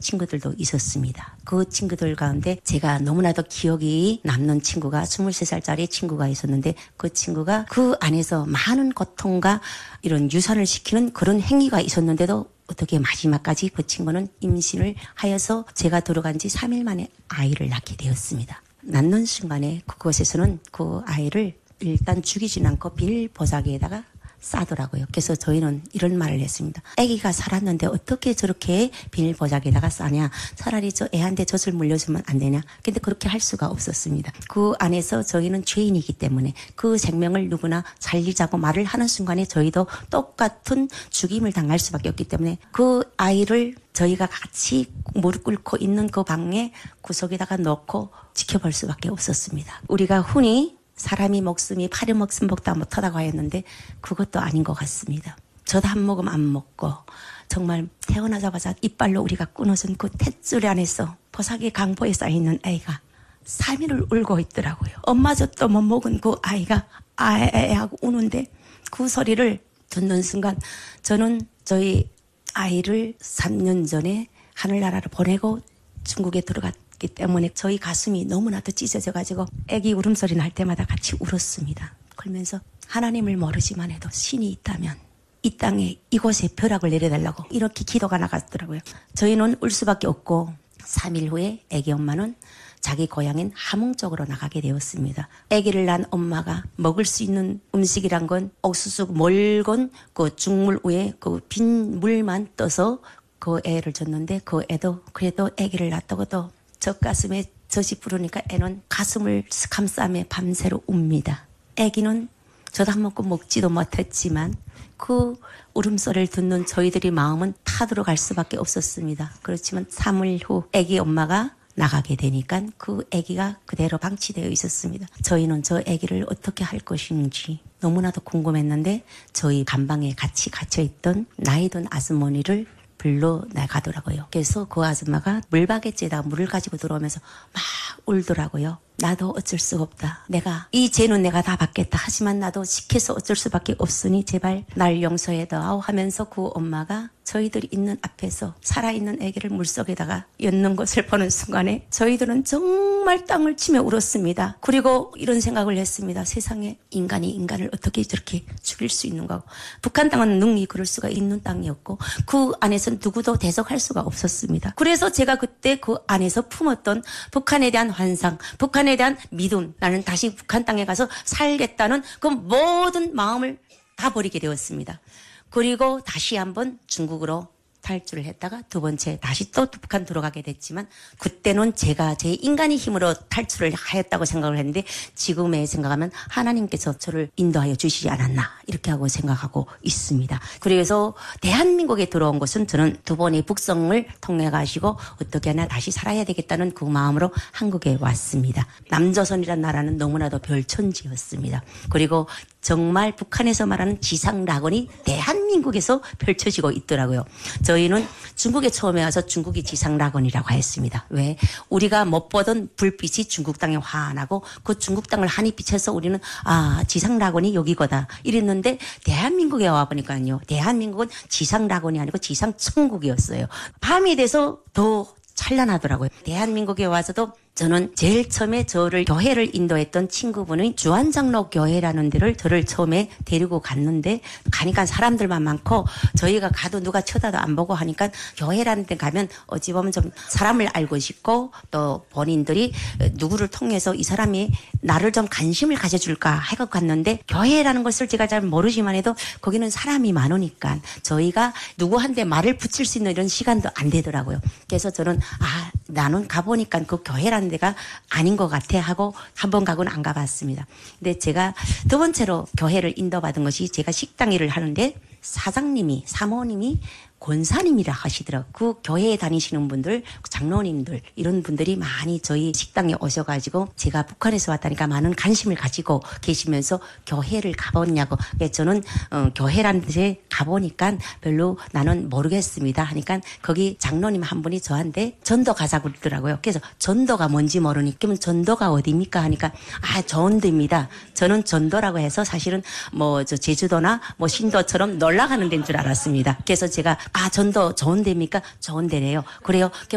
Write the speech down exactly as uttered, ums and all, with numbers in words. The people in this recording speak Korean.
친구들도 있었습니다. 그 친구들 가운데 제가 너무나도 기억이 남는 친구가 스물세 살짜리 친구가 있었는데 그 친구가 그 안에서 많은 고통과 이런 유산을 시키는 그런 행위가 있었는데도 어떻게 마지막까지 그 친구는 임신을 하여서 제가 들어간 지 삼 일 만에 아이를 낳게 되었습니다. 낳는 순간에 그곳에서는 그 아이를 일단 죽이진 않고 비닐보자기에다가 싸더라고요. 그래서 저희는 이런 말을 했습니다. 아기가 살았는데 어떻게 저렇게 비닐보자기에다가 싸냐. 차라리 저 애한테 젖을 물려주면 안 되냐. 근데 그렇게 할 수가 없었습니다. 그 안에서 저희는 죄인이기 때문에 그 생명을 누구나 살리자고 말을 하는 순간에 저희도 똑같은 죽임을 당할 수밖에 없기 때문에 그 아이를 저희가 같이 무릎 꿇고 있는 그 방에 구석에다가 넣고 지켜볼 수밖에 없었습니다. 우리가 흔히 사람이 목숨이 파리 목숨보다 못하다고 하였는데 그것도 아닌 것 같습니다. 저도 한 모금 안 먹고 정말 태어나자마자 이빨로 우리가 끊어진 그 탯줄 안에서 보사기 강보에 쌓여있는 아이가 삼 일을 울고 있더라고요. 엄마 젖도 못 먹은 그 아이가 아에 하고 우는데 그 소리를 듣는 순간 저는 저희 아이를 삼 년 전에 하늘나라로 보내고 중국에 들어갔 기 때문에 저희 가슴이 너무나도 찢어져가지고 애기 울음소리 날 때마다 같이 울었습니다. 그러면서 하나님을 모르지만 해도 신이 있다면 이 땅에 이곳에 벼락을 내려달라고 이렇게 기도가 나갔더라고요. 저희는 울 수밖에 없고 삼 일 후에 애기 엄마는 자기 고향인 함흥 쪽으로 나가게 되었습니다. 아기를 낳은 엄마가 먹을 수 있는 음식이란 건 옥수수 멀건 그 죽물 위에 그 빈 물만 떠서 그 애를 줬는데 그 애도 그래도 아기를 낳았다고 또 젖가슴에 젖이 부르니까 애는 가슴을 감싸며 밤새로 웁니다. 아기는 저도 한 모금 먹지도 못했지만 그 울음소리를 듣는 저희들의 마음은 타들어갈 수밖에 없었습니다. 그렇지만 삼 일 후 아기 엄마가 나가게 되니까 그 아기가 그대로 방치되어 있었습니다. 저희는 저 아기를 어떻게 할 것인지 너무나도 궁금했는데 저희 감방에 같이 갇혀있던 나이 든 아주머니를 불러 나가더라고요. 그래서 그 아줌마가 물바게지에다 물을 가지고 들어오면서 막 울더라고요. 나도 어쩔 수가 없다. 내가 이 죄는 내가 다 받겠다. 하지만 나도 지켜서 어쩔 수밖에 없으니 제발 날 용서해다오 하면서 그 엄마가 저희들이 있는 앞에서 살아있는 아기를 물속에다가 엿는 것을 보는 순간에 저희들은 정말 땅을 치며 울었습니다. 그리고 이런 생각을 했습니다. 세상에 인간이 인간을 어떻게 저렇게 죽일 수 있는가. 북한 땅은 능히 그럴 수가 있는 땅이었고 그 안에서 누구도 대적할 수가 없었습니다. 그래서 제가 그때 그 안에서 품었던 북한에 대한 환상, 북한에 대한 믿음, 나는 다시 북한 땅에 가서 살겠다는 그 모든 마음을 다 버리게 되었습니다. 그리고 다시 한번 중국으로 탈출을 했다가 두 번째 다시 또 북한 들어가게 됐지만 그때는 제가 제 인간의 힘으로 탈출을 하였다고 생각을 했는데 지금에 생각하면 하나님께서 저를 인도하여 주시지 않았나 이렇게 하고 생각하고 있습니다. 그래서 대한민국에 들어온 것은 저는 두 번의 북성을 통해 가지고 어떻게 하나 다시 살아야 되겠다는 그 마음으로 한국에 왔습니다. 남조선이라는 나라는 너무나도 별천지였습니다. 그리고 정말 북한에서 말하는 지상낙원이 대한민국에서 펼쳐지고 있더라고요. 저희는 중국에 처음에 와서 중국이 지상낙원이라고 했습니다. 왜? 우리가 못 보던 불빛이 중국 땅에 환하고 그 중국 땅을 한이 비춰서 우리는 아 지상낙원이 여기거다 이랬는데 대한민국에 와보니까요. 대한민국은 지상낙원이 아니고 지상천국이었어요. 밤이 돼서 더 찬란하더라고요. 대한민국에 와서도 저는 제일 처음에 저를 교회를 인도했던 친구분이 주안장로 교회라는 데를 저를 처음에 데리고 갔는데 가니까 사람들만 많고 저희가 가도 누가 쳐다도 안 보고 하니까 교회라는 데 가면 어찌 보면 좀 사람을 알고 싶고 또 본인들이 누구를 통해서 이 사람이 나를 좀 관심을 가져줄까 해서 갔는데 교회라는 것을 제가 잘 모르지만 해도 거기는 사람이 많으니까 저희가 누구한테 말을 붙일 수 있는 이런 시간도 안 되더라고요. 그래서 저는 아 나는 가보니까 그 교회라는 데가 아닌 것 같아 하고 한 번 가고는 안 가봤습니다. 근데 제가 두 번째로 교회를 인도받은 것이 제가 식당 일을 하는데 사장님이 사모님이 권사님이라 하시더라고요. 그 교회에 다니시는 분들, 장로님들 이런 분들이 많이 저희 식당에 오셔가지고 제가 북한에서 왔다니까 많은 관심을 가지고 계시면서 교회를 가봤냐고. 그래서 저는 어, 교회라는 데에 가보니까 별로 나는 모르겠습니다 하니까 거기 장로님 한 분이 저한테 전도 가자고 그러더라고요. 그래서 전도가 뭔지 모르니까 그러면 전도가 어디입니까 하니까 아 좋은 데입니다. 저는 전도라고 해서 사실은 뭐 저 제주도나 뭐 신도처럼 놀러 가는 데인 줄 알았습니다. 그래서 제가 아 전도 좋은 데입니까? 좋은 데래요. 그래요.